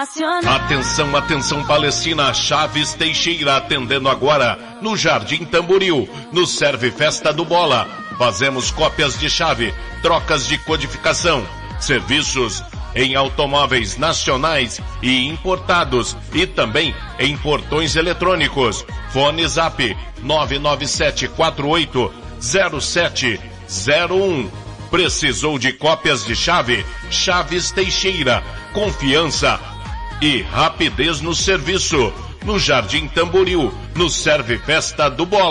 nacional. Atenção, atenção, Palestina. Chaves Teixeira atendendo agora no Jardim Tamboril, no Serve Festa do Bola. Fazemos cópias de chave, trocas de codificação, serviços em automóveis nacionais e importados e também em portões eletrônicos. Fone Zap 997480701. Precisou de cópias de chave? Chaves Teixeira. Confiança e rapidez no serviço. No Jardim Tamboril, no Serve Festa do Bola.